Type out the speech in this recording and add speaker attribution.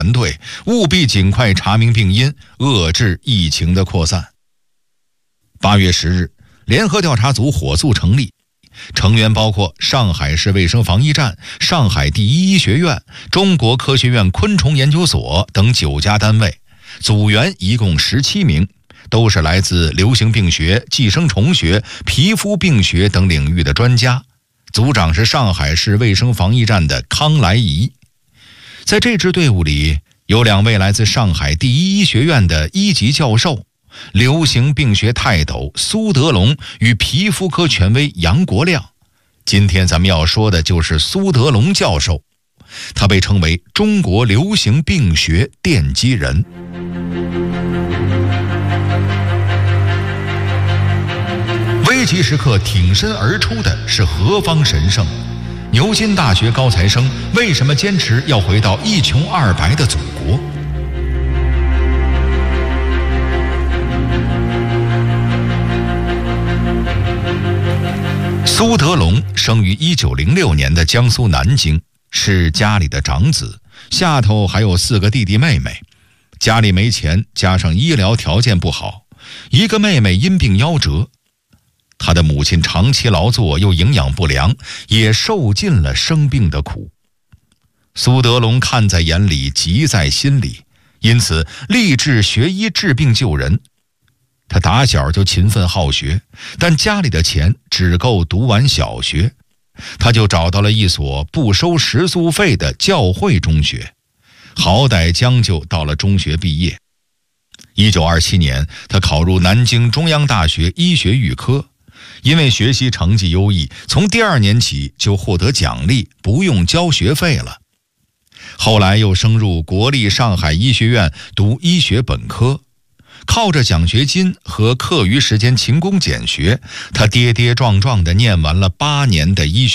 Speaker 1: 团队务必尽快查明病因，遏制疫情的扩散。8月10日，联合调查组火速成立，成员包括上海市卫生防疫站、上海第一医学院、中国科学院昆虫研究所等9家单位，组员一共17名，都是来自流行病学、寄生虫学、皮肤病学等领域的专家。组长是上海市卫生防疫站的康来仪。在这支队伍里，有2位来自上海第一医学院的1级教授，流行病学泰斗苏德龙与皮肤科权威杨国亮。今天咱们要说的就是苏德龙教授，他被称为中国流行病学奠基人。危急时刻挺身而出的是何方神圣？牛津大学高材生为什么坚持要回到一穷二白的祖国？苏德龙生于1906年的江苏南京，是家里的长子，下头还有4个弟弟妹妹。家里没钱，加上医疗条件不好，一个妹妹因病夭折。他的母亲长期劳作又营养不良，也受尽了生病的苦。苏德龙看在眼里，急在心里，因此立志学医治病救人。他打小就勤奋好学，但家里的钱只够读完小学，他就找到了一所不收食宿费的教会中学，好歹将就到了中学毕业。1927年，他考入南京中央大学医学预科，因为学习成绩优异，从第2年起就获得奖励，不用交学费了。后来又升入国立上海医学院读医学本科，靠着奖学金和课余时间勤工俭学，他跌跌撞撞地念完了8年的医学